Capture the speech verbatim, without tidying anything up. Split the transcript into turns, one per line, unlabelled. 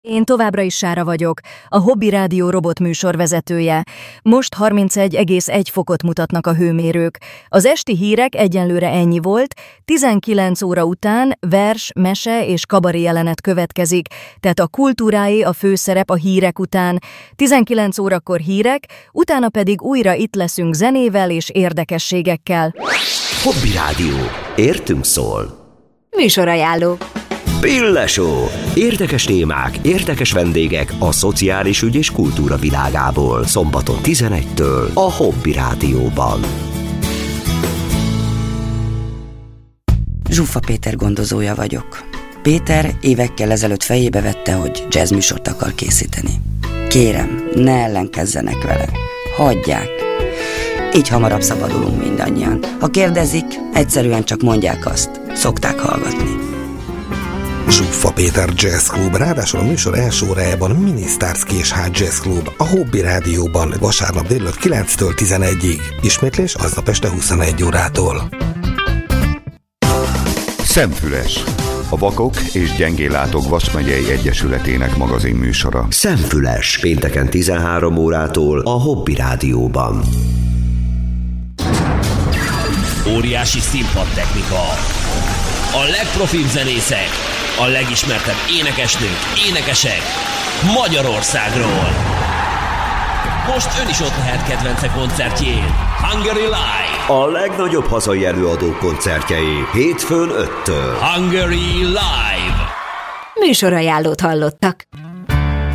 Én továbbra is Sára vagyok, a Hobby Rádió robotműsor vezetője. Most harmincegy egész egy fokot mutatnak a hőmérők. Az esti hírek egyenlőre ennyi volt, tizenkilenc óra után vers, mese és kabaré jelenet következik, tehát a kultúráé a főszerep a hírek után. tizenkilenc órakor hírek, utána pedig újra itt leszünk zenével és érdekességekkel.
Hobby Rádió. Értünk szól.
Műsorajánló.
Pille Show. Érdekes témák, érdekes vendégek a szociális ügy és kultúra világából. Szombaton tizenegytől a Hobby Rádióban.
Zsuffa Péter gondozója vagyok. Péter évekkel ezelőtt fejébe vette, hogy jazzműsort akar készíteni. Kérem, ne ellenkezzenek vele. Hagyják. Így hamarabb szabadulunk mindannyian. Ha kérdezik, egyszerűen csak mondják azt. Szokták hallgatni.
Zsuffa Péter Jazz Club, ráadásul a műsor első órájában Mini Starsky és High Jazz Club a Hobby Rádióban vasárnap délelőtt kilenctől tizenegyig. Ismétlés aznap este huszonegy órától.
Szemfüles, a Vakok és Gyengéllátók Vas megyei egyesületének magazin műsora.
Szemfüles, pénteken tizenhárom órától a Hobby Rádióban.
Óriási színpadtechnika, a legprofibb zenészek, a legismertebb énekesnők, énekesek Magyarországról. Most ön is ott lehet kedvence koncertjén. Hungary Live.
A legnagyobb hazai előadók koncertjei hétfőn öttől.
Hungary Live.
Műsorajánlót hallottak.